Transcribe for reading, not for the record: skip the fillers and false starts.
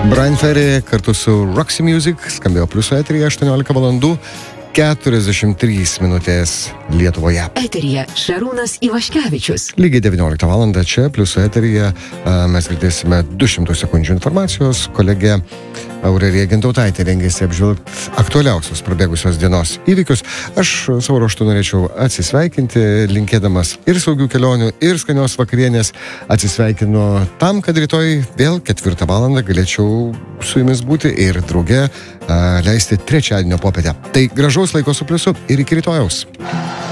Brian Ferry kartu su Roxy Music skambėjo Pliuso eteryje 18 valandų 43 minutės Lietuvoje. Eteryje Šarūnas Ivaškevičius. Lygiai 19 valandą čia Pliuso eteryje mes girdėsime 200 sekundžių informacijos. Kolegė Aurelija Gintautaitė rengėsi apžvelgti aktualiausius prabėgusios dienos įvykius. Aš savo ruožtu norėčiau atsisveikinti, linkėdamas ir saugių kelionių, ir skanios vakarienės. Atsisveikinu tam, kad rytoj vėl 4 valandą galėčiau su jumis būti ir drauge leisti trečiadienio popietę. Tai gražaus laiko su Pliusu ir iki rytojaus.